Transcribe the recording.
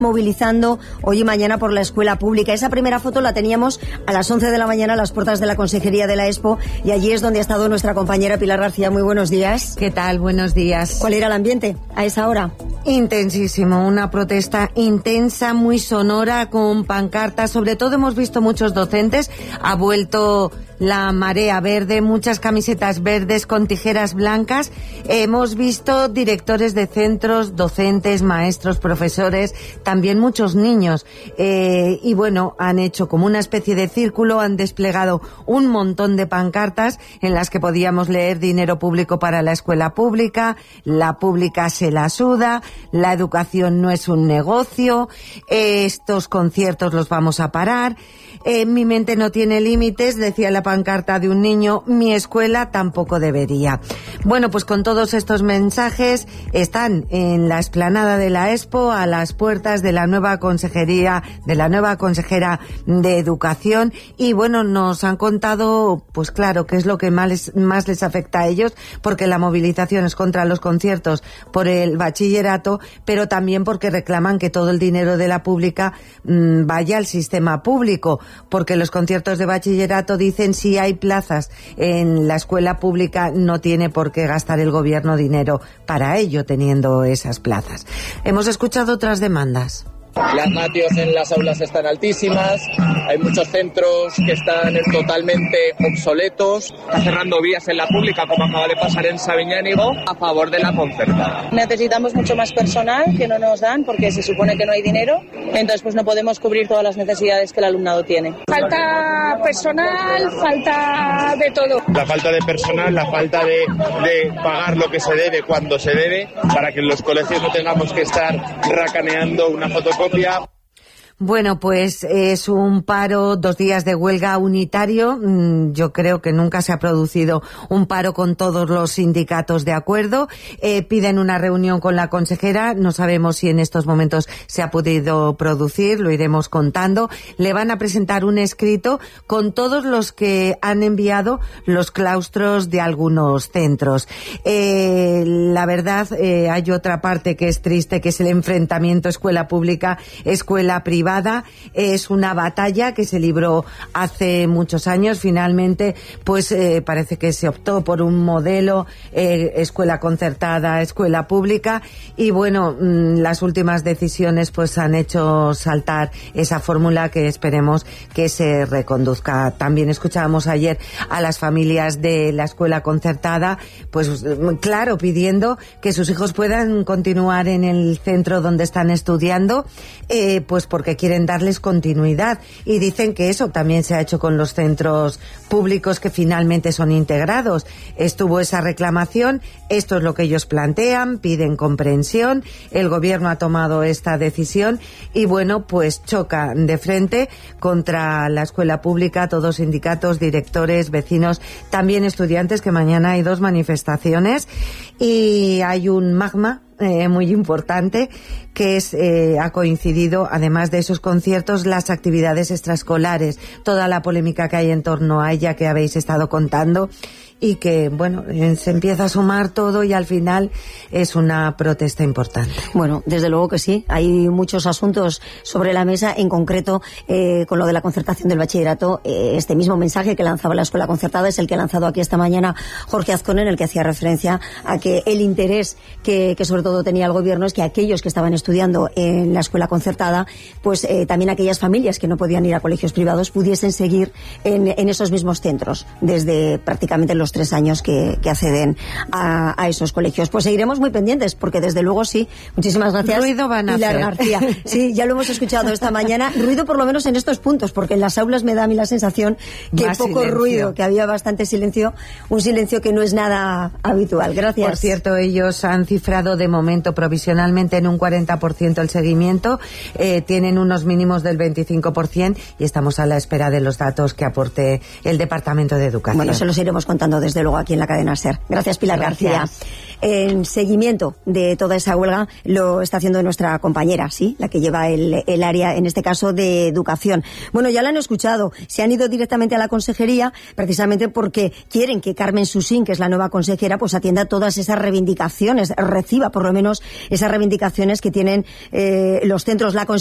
movilizando hoy y mañana por la escuela pública. Esa primera foto la teníamos a las 11 de la mañana a las puertas de la Consejería de la Expo y allí es donde ha estado nuestra compañera Pilar García. Muy buenos días. ¿Qué tal? Buenos días. ¿Cuál era el ambiente a esa hora? Intensísimo, una protesta intensa, muy sonora, con pancartas. Sobre todo hemos visto muchos docentes. Ha vuelto la marea verde, muchas camisetas verdes con tijeras blancas. Hemos visto directores de centros, docentes, maestros, profesores, también muchos niños. Y bueno, han hecho como una especie de círculo, han desplegado un montón de pancartas en las que podíamos leer: dinero público para la escuela pública, la pública se la suda, la educación no es un negocio, estos conciertos los vamos a parar. Mi mente no tiene límites, decía la pancarta de un niño, mi escuela tampoco debería. Bueno, pues con todos estos mensajes están en la explanada de la Expo, a las puertas de la nueva consejería, de la nueva consejera de Educación, y bueno, nos han contado, pues claro, qué es lo que más les afecta a ellos, porque la movilización es contra los conciertos por el bachillerato, pero también porque reclaman que todo el dinero de la pública vaya al sistema público, porque los conciertos de bachillerato dicen si hay plazas en la escuela pública no tiene por qué gastar el gobierno dinero para ello teniendo esas plazas. Hemos escuchado otras demandas. Las ratios en las aulas están altísimas, hay muchos centros que están totalmente obsoletos, está cerrando vías en la pública, como acaba de pasar en Sabiñánigo, a favor de la concertada. Necesitamos mucho más personal que no nos dan porque se supone que no hay dinero, entonces pues no podemos cubrir todas las necesidades que el alumnado tiene. Falta personal, falta de todo. La falta de personal, la falta de pagar lo que se debe cuando se debe, para que en los colegios no tengamos que estar racaneando una fotocopia. Bueno, pues es un paro, 2 días de huelga unitario. Yo creo que nunca se ha producido un paro con todos los sindicatos de acuerdo. Piden una reunión con la consejera. No sabemos si en estos momentos se ha podido producir, lo iremos contando. Le van a presentar un escrito con todos los que han enviado los claustros de algunos centros. La verdad, hay otra parte que es triste, que es el enfrentamiento escuela pública, escuela privada. Es una batalla que se libró hace muchos años. Finalmente, pues parece que se optó por un modelo escuela concertada, escuela pública, y bueno, las últimas decisiones pues han hecho saltar esa fórmula que esperemos que se reconduzca. También escuchábamos ayer a las familias de la escuela concertada, pues claro, pidiendo que sus hijos puedan continuar en el centro donde están estudiando, pues porque quieren darles continuidad, y dicen que eso también se ha hecho con los centros públicos que finalmente son integrados. Estuvo esa reclamación, esto es lo que ellos plantean, piden comprensión, el gobierno ha tomado esta decisión y bueno, pues choca de frente contra la escuela pública, todos sindicatos, directores, vecinos, también estudiantes, que mañana hay 2 manifestaciones y hay un magma muy importante, que es ha coincidido, además de esos conciertos, las actividades extraescolares, toda la polémica que hay en torno a ella que habéis estado contando, y que, bueno, se empieza a sumar todo y al final es una protesta importante. Bueno, desde luego que sí. Hay muchos asuntos sobre la mesa, en concreto con lo de la concertación del bachillerato. Este mismo mensaje que lanzaba la escuela concertada es el que ha lanzado aquí esta mañana Jorge Azcón, en el que hacía referencia a que el interés que sobre todo tenía el gobierno es que aquellos que estaban estudiando en la escuela concertada, pues también aquellas familias que no podían ir a colegios privados pudiesen seguir en esos mismos centros desde prácticamente los 3 años que acceden a esos colegios. Pues seguiremos muy pendientes, porque desde luego sí. Muchísimas gracias. Ruido van a Pilar hacer. García. Sí, ya lo hemos escuchado esta mañana. Ruido por lo menos en estos puntos, porque en las aulas me da a mí la sensación que más poco silencio. ruido, que había bastante silencio, un silencio que no es nada habitual. Gracias. Por cierto, ellos han cifrado de momento provisionalmente en un 40% el seguimiento, tienen unos mínimos del 25% y estamos a la espera de los datos que aporte el Departamento de Educación. Bueno, se los iremos contando desde luego, aquí en la cadena SER. Gracias, Pilar García. En seguimiento de toda esa huelga lo está haciendo nuestra compañera, sí, la que lleva el área, en este caso, de educación. Bueno, ya la han escuchado, se han ido directamente a la consejería precisamente porque quieren que Carmen Susín, que es la nueva consejera, pues atienda todas esas reivindicaciones, reciba por lo menos esas reivindicaciones que tienen los centros. La